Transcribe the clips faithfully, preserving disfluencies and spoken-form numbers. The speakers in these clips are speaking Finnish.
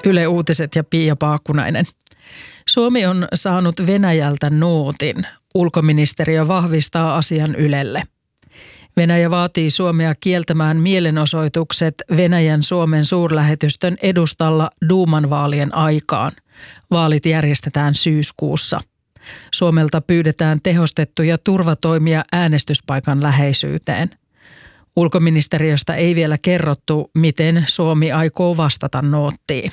Yle Uutiset ja Pia Paakkunainen. Suomi on saanut Venäjältä nootin. Ulkoministeriö vahvistaa asian Ylelle. Venäjä vaatii Suomea kieltämään mielenosoitukset Venäjän Suomen suurlähetystön edustalla Duuman vaalien aikaan. Vaalit järjestetään syyskuussa. Suomelta pyydetään tehostettuja turvatoimia äänestyspaikan läheisyyteen. Ulkoministeriöstä ei vielä kerrottu, miten Suomi aikoo vastata noottiin.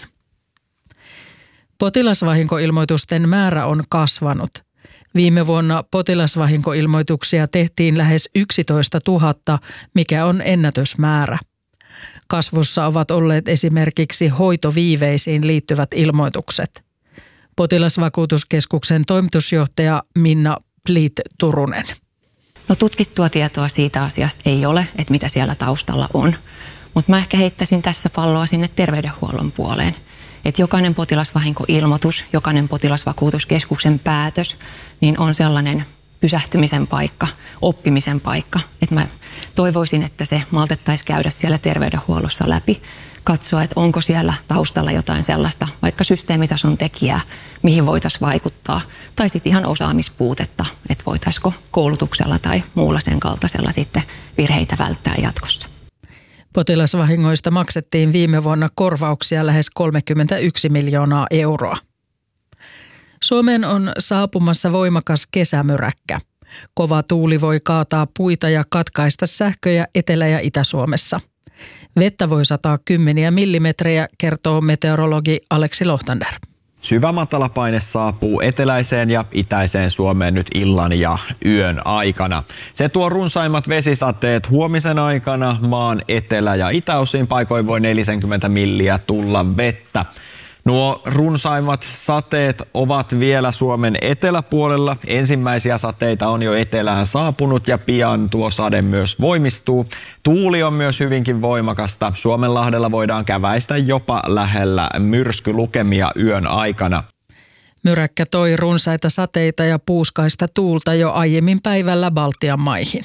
Potilasvahinkoilmoitusten määrä on kasvanut. Viime vuonna potilasvahinkoilmoituksia tehtiin lähes yksitoista tuhatta, mikä on ennätysmäärä. Kasvussa ovat olleet esimerkiksi hoitoviiveisiin liittyvät ilmoitukset. Potilasvakuutuskeskuksen toimitusjohtaja Minna Pliit-Turunen. No tutkittua tietoa siitä asiasta ei ole, että mitä siellä taustalla on. Mutta mä ehkä heittäisin tässä palloa sinne terveydenhuollon puoleen. Että jokainen potilasvahinkoilmoitus, jokainen potilasvakuutuskeskuksen päätös, niin on sellainen pysähtymisen paikka, oppimisen paikka. Että mä toivoisin, että se maltettaisiin käydä siellä terveydenhuollossa läpi, katsoa, että onko siellä taustalla jotain sellaista, vaikka systeemitason tekijää, mihin voitaisiin vaikuttaa, tai sitten ihan osaamispuutetta, että voitaisiko koulutuksella tai muulla sen kaltaisella sitten virheitä välttää jatkossa. Potilasvahingoista maksettiin viime vuonna korvauksia lähes kolmekymmentäyksi miljoonaa euroa. Suomeen on saapumassa voimakas kesämyräkkä. Kova tuuli voi kaataa puita ja katkaista sähköjä Etelä- ja Itä-Suomessa. Vettä voi sataa kymmeniä millimetrejä, kertoo meteorologi Aleksi Lohtander. Syvä matalapaine saapuu eteläiseen ja itäiseen Suomeen nyt illan ja yön aikana. Se tuo runsaimmat vesisateet huomisen aikana maan etelä- ja itäosiin, paikoin voi neljäkymmentä milliä tulla vettä. Nuo runsaimmat sateet ovat vielä Suomen eteläpuolella. Ensimmäisiä sateita on jo etelään saapunut ja pian tuo sade myös voimistuu. Tuuli on myös hyvinkin voimakasta. Suomenlahdella voidaan käväistä jopa lähellä myrskylukemia yön aikana. Myräkkä toi runsaita sateita ja puuskaista tuulta jo aiemmin päivällä Baltian maihin.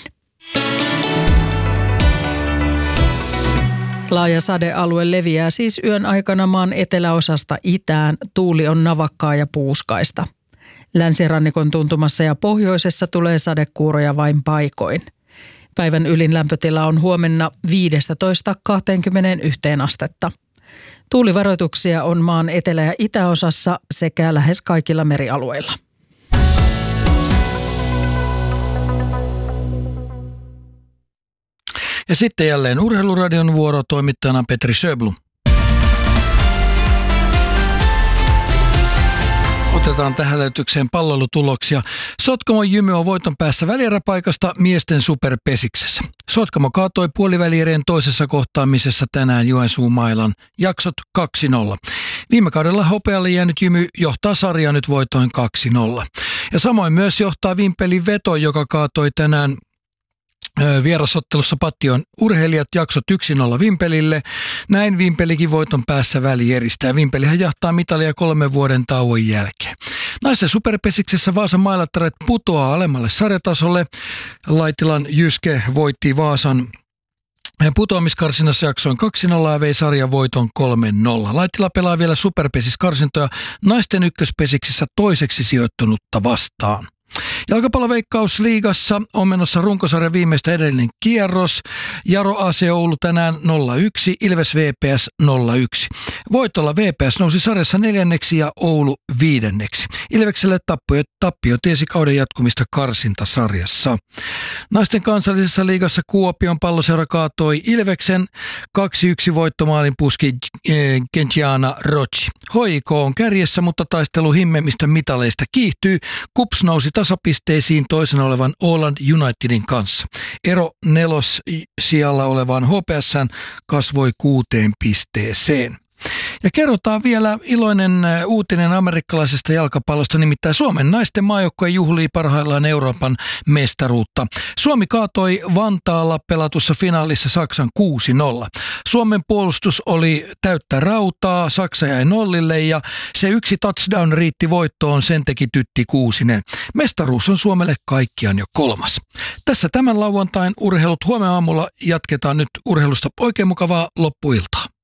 Laaja sadealue leviää siis yön aikana maan eteläosasta itään. Tuuli on navakkaa ja puuskaista. Länsirannikon tuntumassa ja pohjoisessa tulee sadekuuroja vain paikoin. Päivän ylin lämpötila on huomenna viisitoista kaksikymmentäyksi astetta. Tuulivaroituksia on maan etelä- ja itäosassa sekä lähes kaikilla merialueilla. Ja sitten jälleen Urheiluradion vuoro, toimittajana Petri Sjöblom. Otetaan tähän lähetykseen palloilutuloksia. Sotkamon Jymy on voiton päässä välieräpaikasta miesten superpesiksessä. Sotkamo kaatoi puolivälierien toisessa kohtaamisessa tänään Joensuun Mailan. Jaksot kaksi nolla. Viime kaudella hopealle jäänyt Jymy johtaa sarjaa nyt voitoin kaksi nolla. Ja samoin myös johtaa Vimpelin Veto, joka kaatoi tänään vierasottelussa Pattion urheilijat, jaksot yksi nolla Vimpelille. Näin Vimpelikin voiton päässä välieristä ja Vimpelihän jahtaa mitalia kolmen vuoden tauon jälkeen. Naisten superpesiksessä Vaasan Mailattaret putoaa alemmalle sarjatasolle. Laitilan Jyske voitti Vaasan putoamiskarsinassa jaksoin kaksi nolla ja vei sarjan voiton kolme nolla. Laitila pelaa vielä superpesiskarsintoja naisten ykköspesiksessä toiseksi sijoittunutta vastaan. Jalkapalloveikkausliigassa on menossa runkosarjan viimeistä edellinen kierros. Jaro A C Oulu tänään nolla yksi, Ilves V P S nolla yksi. Voitolla V P S nousi sarjassa neljänneksi ja Oulu viidenneksi. Ilvekselle tappio, tappio tiesi kauden jatkumista karsintasarjassa. Naisten kansallisessa liigassa Kuopion Palloseura kaatoi Ilveksen kaksi yksi voittomaalin puski Gentiana Rocci. H I K on kärjessä, mutta taistelu himmemmistä mitaleista kiihtyy. Kups nousi tasapisteisiin toisen olevan Åland Unitedin kanssa. Ero nelos sijalla olevaan H P S:ään kasvoi kuuteen pisteeseen. Ja kerrotaan vielä iloinen uutinen amerikkalaisesta jalkapallosta, nimittäin Suomen naisten maajoukkue juhlii parhaillaan Euroopan mestaruutta. Suomi kaatoi Vantaalla pelatussa finaalissa Saksan kuusi nolla. Suomen puolustus oli täyttä rautaa, Saksa jäi nollille ja se yksi touchdown riitti voittoon, sen teki Tytti Kuusinen. Mestaruus on Suomelle kaikkiaan jo kolmas. Tässä tämän lauantain urheilut. Huomenna aamulla jatketaan nyt urheilusta. Oikein mukavaa loppuiltaa.